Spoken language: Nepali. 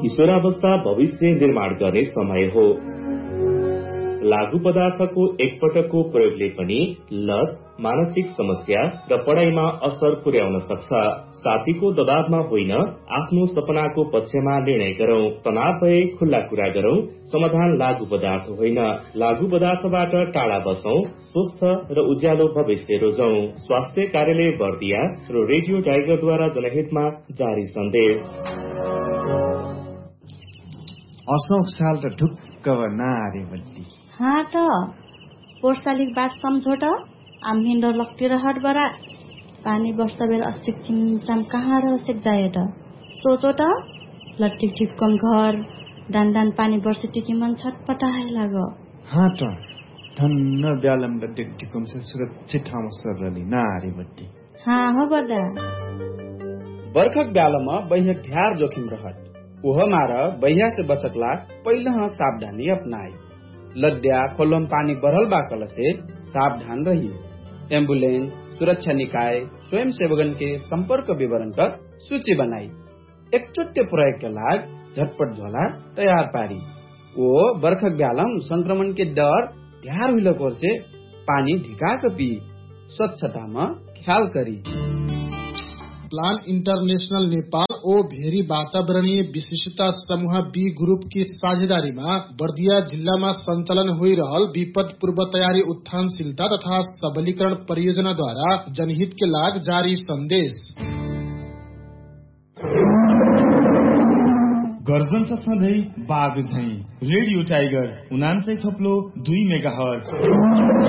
किशोरावस्था भविष्य निर्माण गर्ने समय हो। लागू पदार्थको एकपटकको प्रयोगले पनि लत, मानसिक समस्या र पढाइमा असर पुर्याउन सक्छ। साथीको दबावमा होइन, आफ्नो सपनाको पक्षमा निर्णय गरौं। तनाव भए खुल्ला कुरा गरौं। समाधान लागू पदार्थ होइन। लागू पदार्थबाट टाढा बसौं। स्वस्थ र उज्यालो भविष्य रोजौं। स्वास्थ्य कार्यालय बर्दिया र रेडियो टाइगरद्वारा जनहितमा जारी सन्देश। अशोक साल र ढुक्क नारे बल्ली हाँ त पोर्सालिक बात सम्झोट आम्हिन्डो लक्तिर हट बरा पानी वर्ष बेर अस्तिक चिमचाम कहाँ र सेक्दायो त सोचो त लट्टिक ठिक्कम घर दान दान पानी वर्ष टिकी मन छटपटाए लाग। हाँ त धन्न ब्यालम र टिकटिकम से सुरक्षित ठाउँमा सरली नारे बल्ली हाँ हो बदा बर्खक ब्यालमा बैहक ढ्यार जोखिम रहत ओह मार बैया से बचकला पहिला सावधानी अपनाए। लद्या खोलम पानी बढ़ल बाकल से सावधान रही। एम्बुलेंस, सुरक्षा निकाय, स्वयं सेवकन के संपर्क विवरण का सूची बनाई। एकचोट्य प्रयोग के लाग झटपट झोला तैयार पारी। वो बर्खक ब्यालम संक्रमण के डर ढ्यार हुलकोर से पानी ढिका पी स्वच्छता में ख्याल करी। प्लान इंटरनेशनल नेपाल ओ भेरी वातावरणीय विशिष्टता समूह बी ग्रुप की साझेदारी में बर्दिया जिला में संचालन हो रहल विपद पूर्व तैयारी उत्थानशीलता तथा सबलीकरण परियोजना द्वारा जनहित के लाग जारी संदेश। गर्जन सधैँ बाघ झैं रेडियो टाइगर 99.2 मेगाहर्ज।